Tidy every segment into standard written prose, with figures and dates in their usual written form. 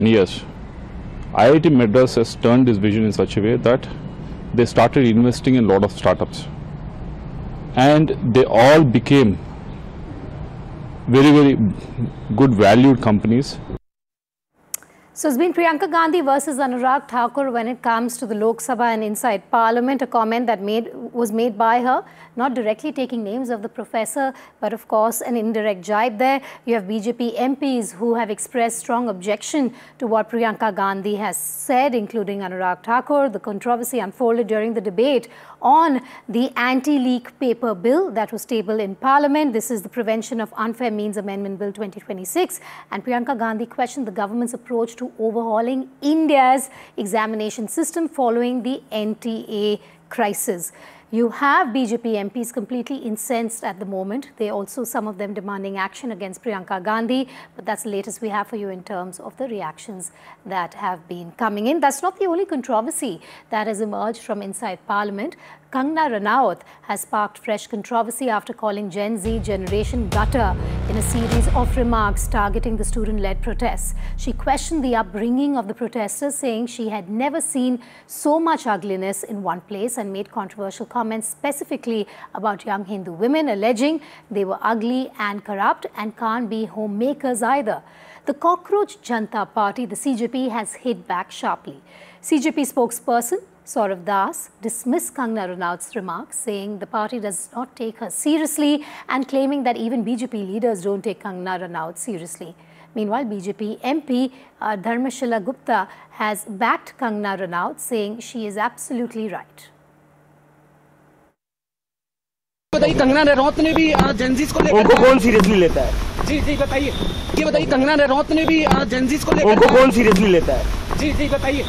Yes, IIT Madras has turned this vision in such a way that they started investing in a lot of startups, and they all became very, very good valued companies. So it's been Priyanka Gandhi versus Anurag Thakur when it comes to the Lok Sabha and inside Parliament, a comment that was made by her, not directly taking names of the professor, but of course an indirect jibe there. You have BJP MPs who have expressed strong objection to what Priyanka Gandhi has said, including Anurag Thakur. The controversy unfolded during the debate on the anti-leak paper bill that was tabled in Parliament. This is the Prevention of Unfair Means Amendment Bill 2026. And Priyanka Gandhi questioned the government's approach to overhauling India's examination system following the NTA crisis. You have BJP MPs completely incensed at the moment. They also, some of them demanding action against Priyanka Gandhi. But that's the latest we have for you in terms of the reactions that have been coming in. That's not the only controversy that has emerged from inside Parliament. Kangana Ranaut has sparked fresh controversy after calling Gen Z generation gutter in a series of remarks targeting the student-led protests. She questioned the upbringing of the protesters, saying she had never seen so much ugliness in one place, and made controversial comments specifically about young Hindu women, alleging they were ugly and corrupt and can't be homemakers either. The Cockroach Janta Party, the CJP, has hit back sharply. CJP spokesperson Saurav Das dismissed Kangana Ranaut's remarks, saying the party does not take her seriously and claiming that even BJP leaders don't take Kangana Ranaut seriously. Meanwhile, BJP MP Dharmashila Gupta has backed Kangana Ranaut, saying she is absolutely right. बताइए कंगना रनौत ने भी Gen Zs को लेकर उनको कौन seriously लेता है? जी बताइए। ये बताइए कंगना रनौत ने भी जेनजीज को लेकर उनको कौन सीरियसली लेता है? जी बताइए।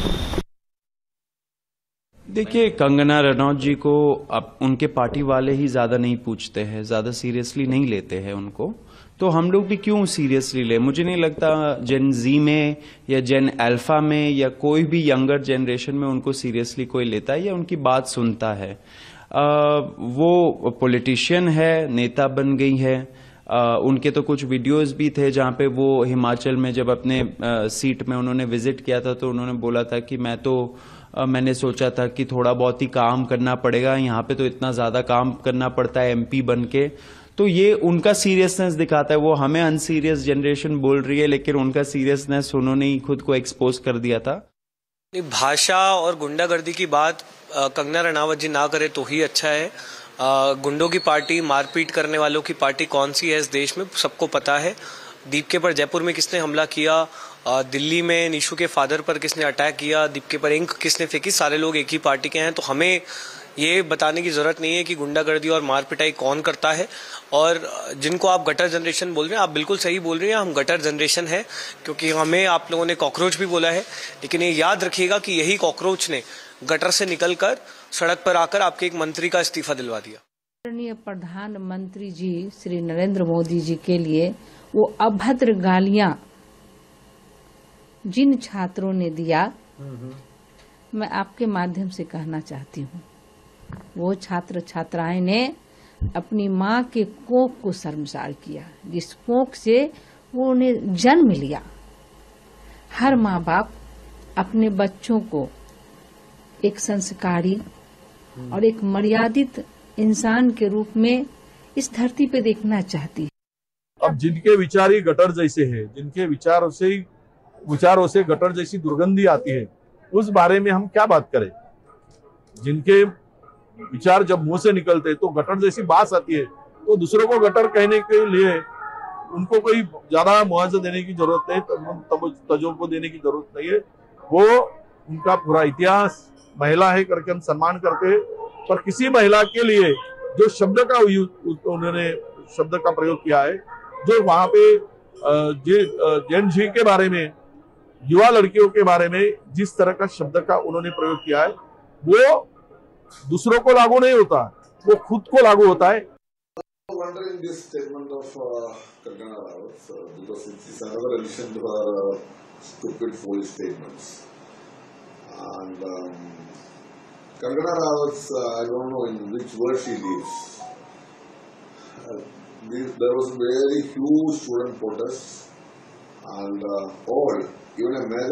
देखिए, कंगना रनौत जी को अब उनके पार्टी वाले ही ज्यादा नहीं पूछते हैं, ज्यादा सीरियसली नहीं लेते हैं उनको, तो हम लोग भी क्यों सीरियसली ले? मुझे नहीं लगता जेन जी में या जेन अल्फा में या कोई भी यंगर जनरेशन में उनको सीरियसली कोई लेता है या उनकी बात सुनता है। वो पॉलिटिशियन है, नेता बन गई है। उनके तो कुछ वीडियोस भी थे जहां पे वो हिमाचल में जब अपने सीट में उन्होंने विजिट किया था तो उन्होंने बोला था कि मैंने सोचा था कि थोड़ा बहुत ही काम करना पड़ेगा, यहाँ पे तो इतना ज्यादा काम करना पड़ता है एमपी बन के। तो ये उनका सीरियसनेस दिखाता है। वो हमें अनसीरियस जनरेशन बोल रही है, लेकिन उनका सीरियसनेस उन्होंने ही खुद को एक्सपोज कर दिया था। भाषा और गुंडागर्दी की बात कंगना रनावत जी ना करे तो ही अच्छा है। गुंडों की पार्टी, मारपीट करने वालों की पार्टी कौन सी है इस देश में सबको पता है। दीपके पर जयपुर में किसने हमला किया, दिल्ली में निशु के फादर पर किसने अटैक किया, दीपके पर इंक किसने फेंकी, सारे लोग एक ही पार्टी के हैं। तो हमें ये बताने की जरूरत नहीं है कि गुंडागर्दी और मारपिटाई कौन करता है। और जिनको आप गटर जनरेशन बोल रहे हैं, आप बिल्कुल सही बोल रहे हैं, हम गटर जनरेशन है, क्योंकि हमें आप लोगों ने कॉकरोच भी बोला है। लेकिन ये याद रखिएगा कि यही कॉकरोच ने गटर से निकलकर सड़क पर आकर आपके एक मंत्री का इस्तीफा दिलवा दिया। आदरणीय प्रधानमंत्री जी श्री नरेंद्र मोदी जी के लिए वो अभद्र गालियां जिन छात्रों ने दिया, मैं आपके माध्यम से कहना चाहती हूँ, वो छात्र छात्राएं ने अपनी माँ के कोख को शर्मसार किया, जिस कोख से वो उन्हें जन्म लिया। हर माँ बाप अपने बच्चों को एक संस्कारी और एक मर्यादित इंसान के रूप में इस धरती पे देखना चाहती है। अब जिनके विचार ही गटर जैसे हैं, जिनके विचारों से गटर जैसी दुर्गंधी आती है, उस बारे में हम क्या बात करें? जिनके विचार जब मुंह से निकलते तो गटर जैसी बात आती है, तो दूसरों को गटर कहने के लिए उनको कोई ज्यादा मुआवजा देने की जरूरत नहीं, तजों देने की जरूरत नहीं है। वो उनका पूरा इतिहास महिला है करके हम सम्मान करते हैं, पर किसी महिला के लिए जो शब्द का उन्होंने शब्द का प्रयोग किया है, जो वहां पे जेन जी के बारे में, युवा लड़कियों के बारे में जिस तरह का शब्द का उन्होंने प्रयोग किया है, वो दूसरों को लागू नहीं होता, वो खुद को लागू होता है। Wondering this statement of Kangana Ranaut because it is another addition to her stupid, foolish statements. And Kangana Ranaut, I don't know in which world she lives. There was very huge student protests, and all even a major